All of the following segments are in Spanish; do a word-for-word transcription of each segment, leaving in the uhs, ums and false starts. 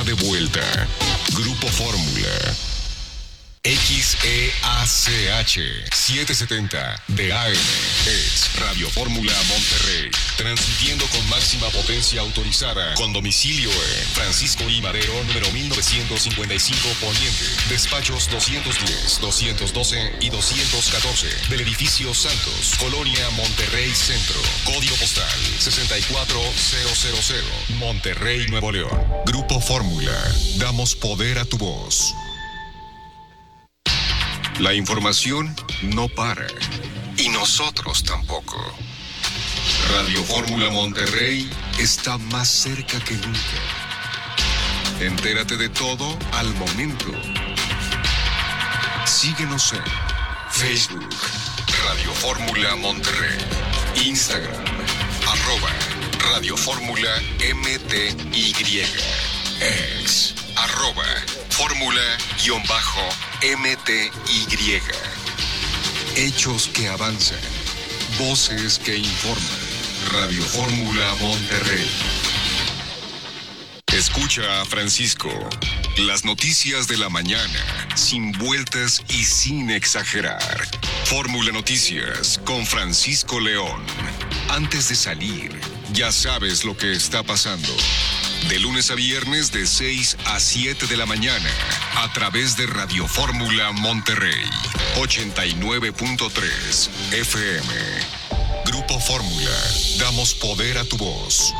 De vuelta. Grupo Fórmula. X E A C H setecientos setenta de A M es Radio Fórmula Monterrey, transmitiendo con máxima potencia autorizada, con domicilio en Francisco I. Madero, número mil novecientos cincuenta y cinco Poniente, despachos doscientos diez, doscientos doce y doscientos catorce del edificio Santos, Colonia Monterrey Centro, código postal sesenta y cuatro mil, Monterrey, Nuevo León. Grupo Fórmula, damos poder a tu voz. La información no para, y nosotros tampoco. Radio Fórmula Monterrey está más cerca que nunca. Entérate de todo al momento. Síguenos en Facebook, Radio Fórmula Monterrey, Instagram, arroba Radio Fórmula M T Y, ex, arroba Fórmula-M T Y. Hechos que avanzan, voces que informan. Radio Fórmula Monterrey. Escucha a Francisco. Las noticias de la mañana, sin vueltas y sin exagerar. Fórmula Noticias con Francisco León. Antes de salir, ya sabes lo que está pasando. De lunes a viernes de seis a siete de la mañana, a través de Radio Fórmula Monterrey, ochenta y nueve punto tres F M. Grupo Fórmula, damos poder a tu voz.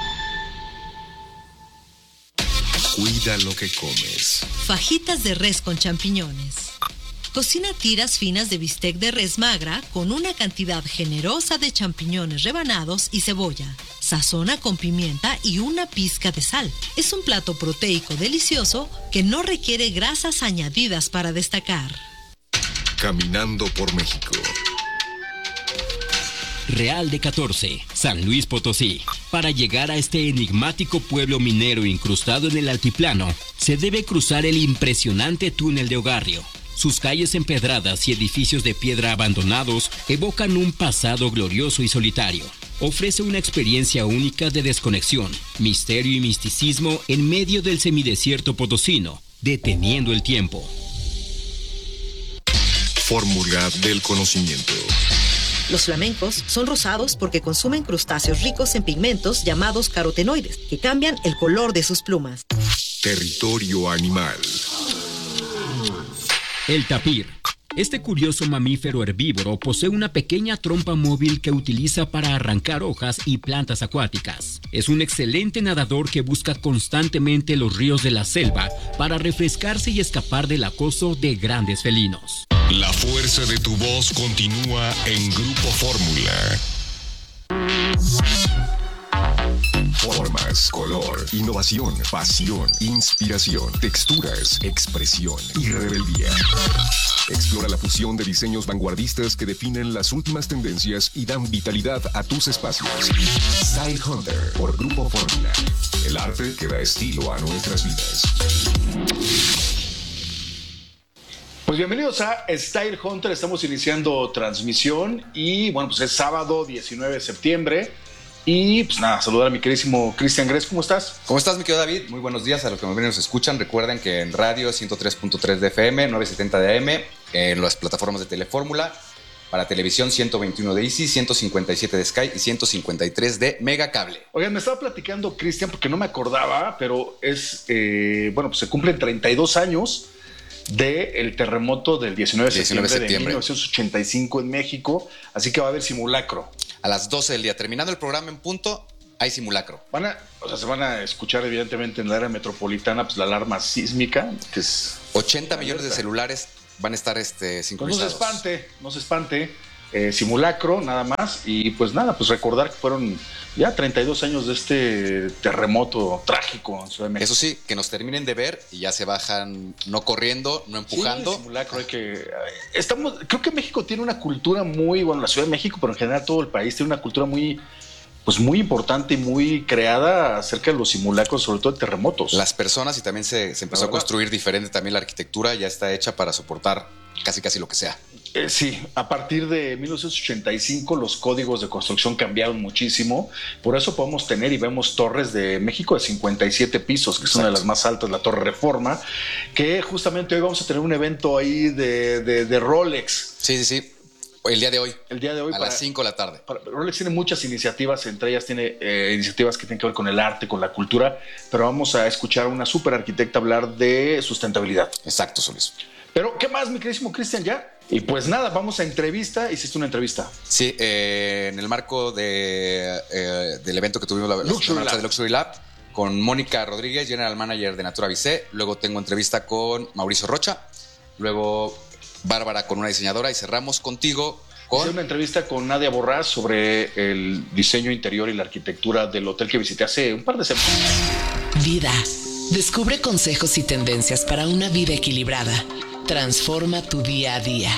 Cuida lo que comes. Fajitas de res con champiñones. Cocina tiras finas de bistec de res magra con una cantidad generosa de champiñones rebanados y cebolla. Sazona con pimienta y una pizca de sal. Es un plato proteico delicioso que no requiere grasas añadidas para destacar. Caminando por México. Real de catorce, San Luis Potosí. Para llegar a este enigmático pueblo minero incrustado en el altiplano, se debe cruzar el impresionante túnel de Ogarrio. Sus calles empedradas y edificios de piedra abandonados evocan un pasado glorioso y solitario. Ofrece una experiencia única de desconexión, misterio y misticismo en medio del semidesierto potosino, deteniendo el tiempo. Fórmula del conocimiento. Los flamencos son rosados porque consumen crustáceos ricos en pigmentos llamados carotenoides, que cambian el color de sus plumas. Territorio animal. El tapir. Este curioso mamífero herbívoro posee una pequeña trompa móvil que utiliza para arrancar hojas y plantas acuáticas. Es un excelente nadador que busca constantemente los ríos de la selva para refrescarse y escapar del acoso de grandes felinos. La fuerza de tu voz continúa en Grupo Fórmula. Formas, color, innovación, pasión, inspiración, texturas, expresión y rebeldía. Explora la fusión de diseños vanguardistas que definen las últimas tendencias y dan vitalidad a tus espacios. Style Hunter por Grupo Fórmula. El arte que da estilo a nuestras vidas. Pues bienvenidos a Style Hunter. Estamos iniciando transmisión y bueno, pues es sábado diecinueve de septiembre. Y pues nada, saludar a mi queridísimo Cristian Gress. ¿Cómo estás? ¿Cómo estás, mi querido David? Muy buenos días a los que nos escuchan. Recuerden que en radio ciento tres punto tres de F M, novecientos setenta de A M, en las plataformas de Telefórmula, para televisión ciento veintiuno de Easy, ciento cincuenta y siete de Sky y ciento cincuenta y tres de Megacable. Oigan, me estaba platicando Cristian porque no me acordaba, pero es, eh, bueno, pues se cumplen treinta y dos años del terremoto del diecinueve de septiembre de mil novecientos ochenta y cinco en México, así que va a haber simulacro. A las doce del día, terminando el programa en punto, hay simulacro. Van a, o sea, se van a escuchar evidentemente en la área metropolitana pues la alarma sísmica, que es... ochenta millones de celulares van a estar este, sincronizados. Pues no se espante, no se espante, eh, simulacro nada más, y pues nada, pues recordar que fueron ya treinta y dos años de este terremoto trágico en Ciudad de México. Eso sí, que nos terminen de ver y ya se bajan no corriendo, no empujando. Sí, simulacro hay que... Estamos, creo que México tiene una cultura muy, bueno, la Ciudad de México, pero en general todo el país tiene una cultura muy, pues muy importante y muy creada acerca de los simulacros, sobre todo de terremotos. Las personas, y también se, se empezó a construir diferente también la arquitectura, ya está hecha para soportar casi casi lo que sea. Eh, sí, a partir de mil novecientos ochenta y cinco los códigos de construcción cambiaron muchísimo, por eso podemos tener y vemos torres de México de cincuenta y siete pisos, que es una de las más altas, la Torre Reforma, que justamente hoy vamos a tener un evento ahí de, de, de Rolex. Sí, sí, sí. El día de hoy. El día de hoy. A para, las cinco de la tarde. Para, Rolex tiene muchas iniciativas, entre ellas tiene eh, iniciativas que tienen que ver con el arte, con la cultura, pero vamos a escuchar a una súper arquitecta hablar de sustentabilidad. Exacto, Solís. Pero, ¿qué más, mi queridísimo Cristian, ya? Y pues nada, vamos a entrevista. ¿Hiciste una entrevista? Sí, eh, en el marco de, eh, del evento que tuvimos la, Luxury la Lab. de Luxury Lab, con Mónica Rodríguez, General Manager de Natura Visé. Luego tengo entrevista con Mauricio Rocha. Luego Bárbara con una diseñadora. Y cerramos contigo con... Hice una entrevista con Nadia Borrás sobre el diseño interior y la arquitectura del hotel que visité hace un par de semanas. Vida. Descubre consejos y tendencias para una vida equilibrada. Transforma tu día a día.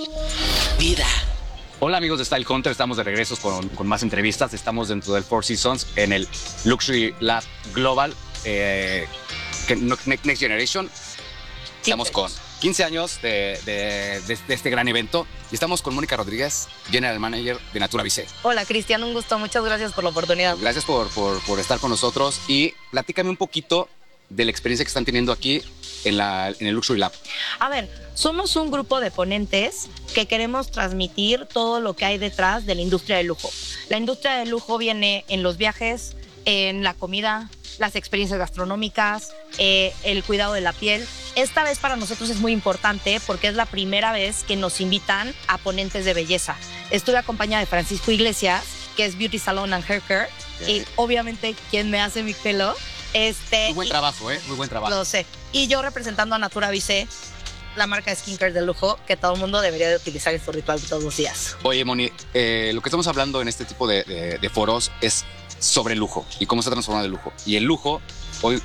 Vida. Hola amigos de Style Hunter, estamos de regreso con, con más entrevistas. Estamos dentro del Four Seasons en el Luxury Lab Global eh, Next Generation. Estamos con quince años de, de, de, de este gran evento y estamos con Mónica Rodríguez, General Manager de Natura Visé. Hola Cristian, un gusto, muchas gracias por la oportunidad. Gracias por, por, por estar con nosotros y platícame un poquito de la experiencia que están teniendo aquí en, la, en el Luxury Lab. A ver, somos un grupo de ponentes que queremos transmitir todo lo que hay detrás de la industria del lujo. La industria del lujo viene en los viajes, en la comida, las experiencias gastronómicas, eh, el cuidado de la piel. Esta vez para nosotros es muy importante porque es la primera vez que nos invitan a ponentes de belleza. Estuve acompañada de Francisco Iglesias, que es Beauty Salon and Hair Care, okay. Y obviamente quien me hace mi pelo. Este, muy buen y, trabajo, ¿eh? Muy buen trabajo. Lo sé. Y yo representando a Natura Visé, la marca de skincare de lujo que todo el mundo debería de utilizar en su ritual todos los días. Oye, Moni, eh, lo que estamos hablando en este tipo de, de, de foros es sobre el lujo y cómo se ha transformado el lujo. Y el lujo hoy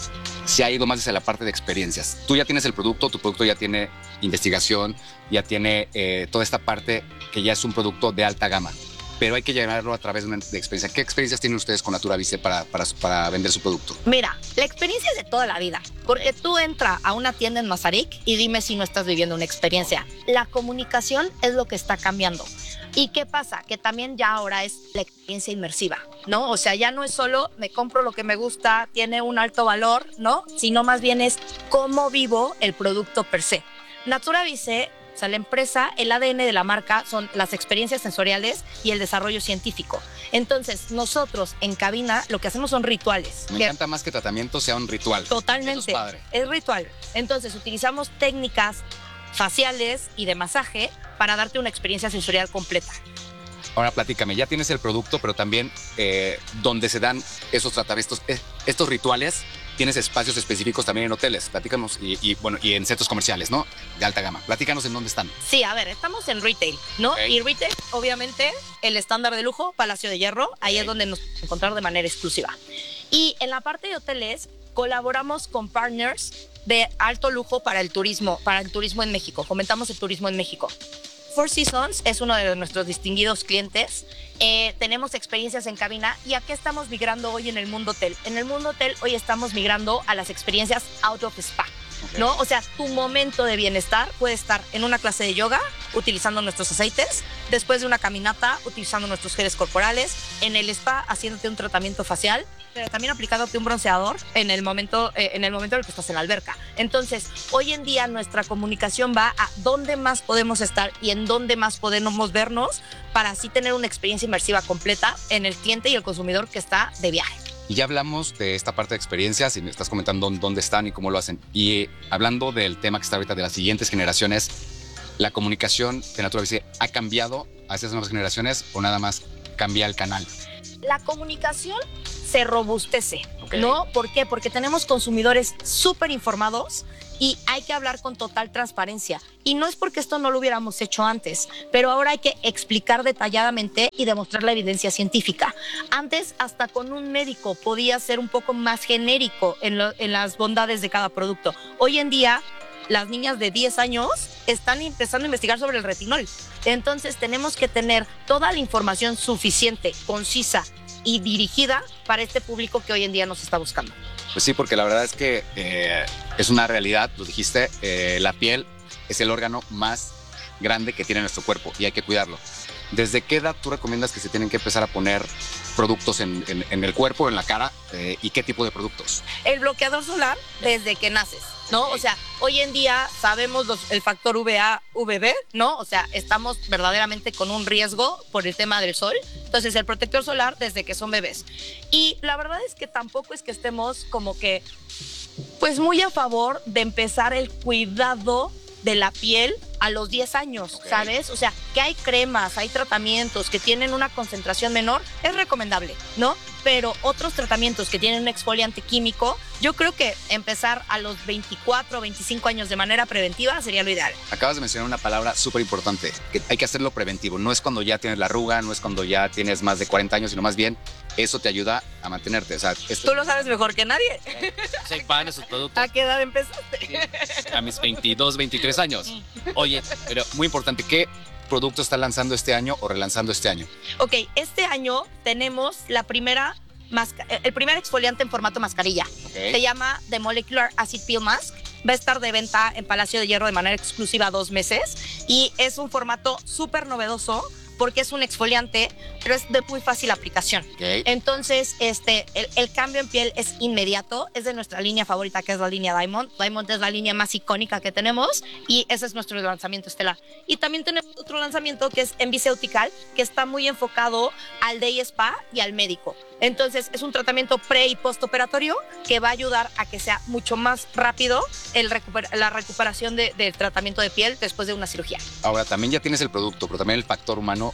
se ha ido más hacia la parte de experiencias. Tú ya tienes el producto, tu producto ya tiene investigación, ya tiene eh, toda esta parte que ya es un producto de alta gama. Pero hay que llevarlo a través de una de experiencia. ¿Qué experiencias tienen ustedes con Natura Visé para, para, para vender su producto? Mira, la experiencia es de toda la vida, porque tú entras a una tienda en Mazarik y dime si no estás viviendo una experiencia. La comunicación es lo que está cambiando. ¿Y qué pasa? Que también ya ahora es la experiencia inmersiva, ¿no? O sea, ya no es solo me compro lo que me gusta, tiene un alto valor, ¿no? Sino más bien es cómo vivo el producto per se. Natura Visé, o sea, la empresa, el A D N de la marca son las experiencias sensoriales y el desarrollo científico. Entonces, nosotros en cabina lo que hacemos son rituales. Me que encanta más que tratamiento sea un ritual. Totalmente. Eso es padre. Es ritual. Entonces, utilizamos técnicas faciales y de masaje para darte una experiencia sensorial completa. Ahora platícame, ya tienes el producto, pero también eh, donde se dan esos tratamientos, estos, estos rituales, tienes espacios específicos también en hoteles. Platícanos, y, y bueno, y en centros comerciales, ¿no? De alta gama. Platícanos en dónde están. Sí, a ver, estamos en retail, ¿no? Okay. Y retail, obviamente, el estándar de lujo, Palacio de Hierro, ahí okay. Es donde nos encontrar de manera exclusiva. Y en la parte de hoteles, colaboramos con partners de alto lujo para el turismo, para el turismo en México. Fomentamos el turismo en México. Four Seasons es uno de nuestros distinguidos clientes. Eh, tenemos experiencias en cabina. ¿Y a qué estamos migrando hoy en el mundo hotel? En el mundo hotel hoy estamos migrando a las experiencias out of spa. Okay. ¿No? O sea, tu momento de bienestar puede estar en una clase de yoga, utilizando nuestros aceites, después de una caminata, utilizando nuestros geles corporales, en el spa, haciéndote un tratamiento facial, pero también aplicándote un bronceador en el momento, eh, en el momento en el que estás en la alberca. Entonces, hoy en día nuestra comunicación va a dónde más podemos estar y en dónde más podemos vernos para así tener una experiencia inmersiva completa en el cliente y el consumidor que está de viaje. Y ya hablamos de esta parte de experiencias y me estás comentando dónde están y cómo lo hacen. Y hablando del tema que está ahorita de las siguientes generaciones, ¿la comunicación de Natura Visé ha cambiado hacia esas nuevas generaciones o nada más cambia el canal? La comunicación se robustece, okay. ¿No? ¿Por qué? Porque tenemos consumidores súper informados y hay que hablar con total transparencia. Y no es porque esto no lo hubiéramos hecho antes, pero ahora hay que explicar detalladamente y demostrar la evidencia científica. Antes, hasta con un médico podía ser un poco más genérico en, lo, en las bondades de cada producto. Hoy en día, las niñas de diez años están empezando a investigar sobre el retinol. Entonces, tenemos que tener toda la información suficiente, concisa y dirigida para este público que hoy en día nos está buscando. Pues sí, porque la verdad es que eh, es una realidad, lo dijiste, eh, la piel es el órgano más grande que tiene nuestro cuerpo y hay que cuidarlo. ¿Desde qué edad tú recomiendas que se tienen que empezar a poner productos en, en, en el cuerpo, en la cara, eh, y qué tipo de productos? El bloqueador solar desde que naces, ¿no? O sea, hoy en día sabemos los, el factor V A, V B, ¿no? O sea, estamos verdaderamente con un riesgo por el tema del sol. Entonces, el protector solar desde que son bebés. Y la verdad es que tampoco es que estemos como que, pues muy a favor de empezar el cuidado de la piel a los diez años, okay. ¿Sabes? O sea, que hay cremas, hay tratamientos que tienen una concentración menor, es recomendable, ¿no? Pero otros tratamientos que tienen un exfoliante químico, yo creo que empezar a los veinticuatro, veinticinco años de manera preventiva sería lo ideal. Acabas de mencionar una palabra súper importante, que hay que hacerlo preventivo. No es cuando ya tienes la arruga, no es cuando ya tienes más de cuarenta años, sino más bien eso te ayuda a mantenerte. O sea, esto... Tú lo sabes mejor que nadie. Shake Pan es sus productos. ¿A qué edad empezaste? Sí, a mis veintidós, veintitrés años. Oye, pero muy importante, ¿qué producto está lanzando este año o relanzando este año? Ok, este año tenemos la primera el primer exfoliante en formato mascarilla. Okay. Se llama The Molecular Acid Peel Mask. Va a estar de venta en Palacio de Hierro de manera exclusiva dos meses y es un formato súper novedoso porque es un exfoliante, pero es de muy fácil aplicación. Okay. Entonces, este, el, el cambio en piel es inmediato. Es de nuestra línea favorita, que es la línea Diamond. Diamond es la línea más icónica que tenemos y ese es nuestro lanzamiento estelar. Y también tenemos otro lanzamiento que es Enviceutical, que está muy enfocado al day spa y al médico. Entonces, es un tratamiento pre- y postoperatorio que va a ayudar a que sea mucho más rápido el recuper- la recuperación de, del tratamiento de piel después de una cirugía. Ahora, también ya tienes el producto, pero también el factor humano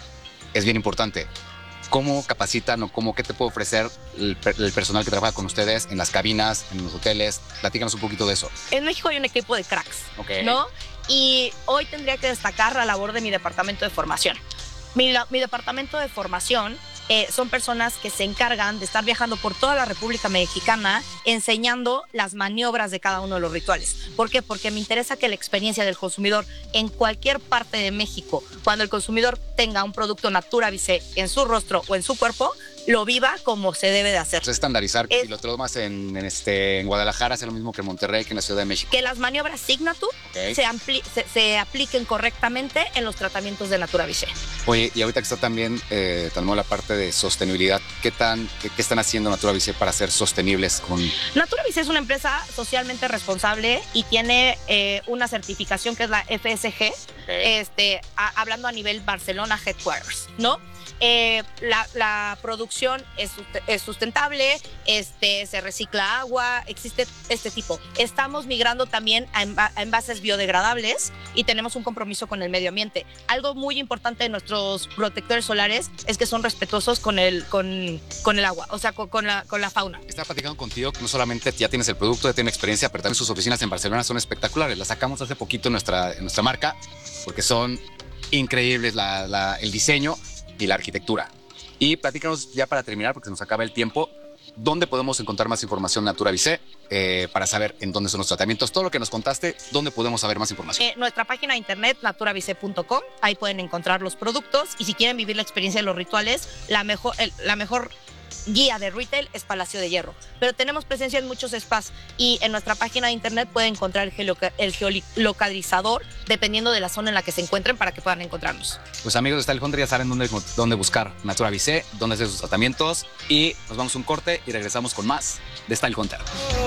es bien importante. ¿Cómo capacitan o cómo, qué te puede ofrecer el, el personal que trabaja con ustedes en las cabinas, en los hoteles? Platícanos un poquito de eso. En México hay un equipo de cracks, okay. ¿no? Y hoy tendría que destacar la labor de mi departamento de formación. Mi, la, mi departamento de formación eh, son personas que se encargan de estar viajando por toda la República Mexicana enseñando las maniobras de cada uno de los rituales. ¿Por qué? Porque me interesa que la experiencia del consumidor en cualquier parte de México, cuando el consumidor tenga un producto Natura Visé en su rostro o en su cuerpo, lo viva como se debe de hacer. Es estandarizar, es, y lo tomas en, en, este, en Guadalajara, es lo mismo que en Monterrey, que en la Ciudad de México. Que las maniobras Signature okay. se, ampli, se, se apliquen correctamente en los tratamientos de Natura Visé. Oye, y ahorita que está también eh, la parte de sostenibilidad, ¿qué, tan, qué, ¿qué están haciendo Natura Visé para ser sostenibles? Con... Natura Visé es una empresa socialmente responsable y tiene eh, una certificación que es la F S G, okay. este, a, hablando a nivel Barcelona Headquarters, ¿no? Eh, la, la producción es, es sustentable, este, se recicla agua, existe este tipo. Estamos migrando también a, enva a envases biodegradables y tenemos un compromiso con el medio ambiente. Algo muy importante de nuestros protectores solares es que son respetuosos con el, con, con el agua, o sea, con, con, la, con la fauna. Estaba platicando contigo que no solamente ya tienes el producto, ya tienes experiencia, pero también sus oficinas en Barcelona son espectaculares. Las sacamos hace poquito en nuestra, en nuestra marca porque son increíbles la, la, el diseño y la arquitectura. Y platícanos ya para terminar, porque se nos acaba el tiempo, ¿dónde podemos encontrar más información Natura Visé eh, para saber en dónde son los tratamientos? Todo lo que nos contaste, ¿dónde podemos saber más información? Eh, nuestra página de internet, natura visé punto com, ahí pueden encontrar los productos y si quieren vivir la experiencia de los rituales, la mejor, el, la mejor guía de retail es Palacio de Hierro. Pero tenemos presencia en muchos spas y en nuestra página de internet pueden encontrar el, geoloca el geolocalizador dependiendo de la zona en la que se encuentren para que puedan encontrarnos. Pues amigos de Style Hunter ya saben dónde, dónde buscar Natura Visé, dónde hacer sus tratamientos y nos vamos a un corte y regresamos con más de Style Hunter.